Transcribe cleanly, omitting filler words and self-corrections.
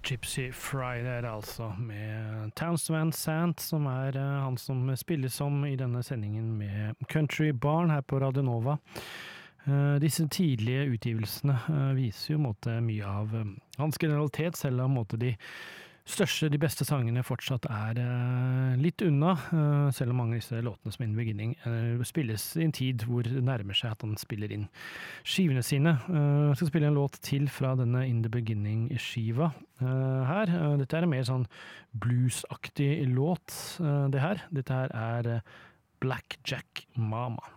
Gypsy Friday altså, med Townsend Sant, som han som spiller som i denne sendingen med Country Barn her på Radio Nova. Disse tidlige utgivelsene viser jo mye av hans generalitet, selv om de største, de beste sangene fortsatt litt unna, selv om mange av disse låtene som In the Beginning spilles i en tid hvor det nærmer seg at han spiller inn skivene sine. Jeg skal spille en låt til fra denne In the Beginning-skiva her. Dette en mer sånn bluesaktig låt, det her. Dette her Black Jack Mama.